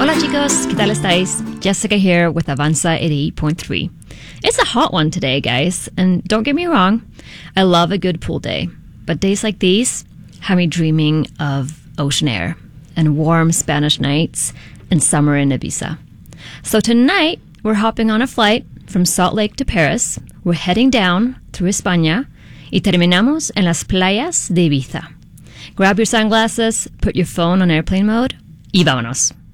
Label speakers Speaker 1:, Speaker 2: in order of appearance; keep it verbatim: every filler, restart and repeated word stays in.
Speaker 1: Hola chicos, ¿qué tal estáis? Jessica here with Avanza eighty-eight point three. It's a hot one today, guys, and don't get me wrong, I love a good pool day, but days like these have me dreaming of ocean air and warm Spanish nights and summer in Ibiza. So tonight, we're hopping on a flight from Salt Lake to Paris. We're heading down through España y terminamos en las playas de Ibiza. Grab your sunglasses, put your phone on airplane mode y vámonos.